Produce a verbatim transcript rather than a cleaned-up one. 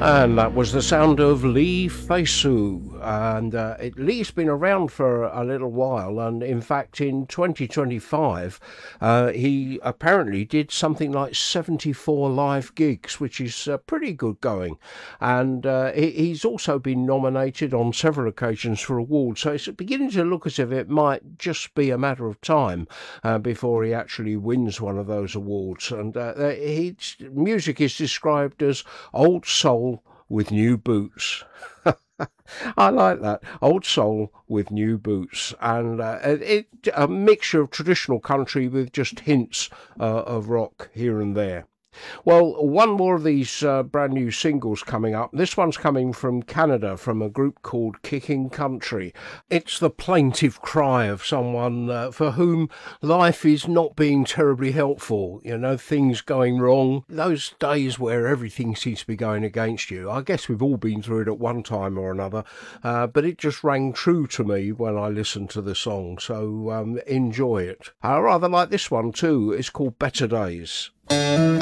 And that was the sound of Lee Feisu. And uh, it, Lee's been around for a little while. And in fact, in twenty twenty-five, uh, he apparently did something like seventy-four live gigs, which is uh, pretty good going. And uh, he, he's also been nominated on several occasions for awards. So it's beginning to look as if it might just be a matter of time uh, before he actually wins one of those awards. And uh, his music is described as old soul with new boots. I like that. Old soul with new boots. And uh, it, a mixture of traditional country with just hints uh, of rock here and there. Well, one more of these uh, brand new singles coming up. This one's coming from Canada, from a group called Kicking Country. It's the plaintive cry of someone uh, for whom life is not being terribly helpful. You know, things going wrong. Those days where everything seems to be going against you. I guess we've all been through it at one time or another. Uh, but it just rang true to me when I listened to the song. So um, enjoy it. I rather like this one too. It's called Better Days.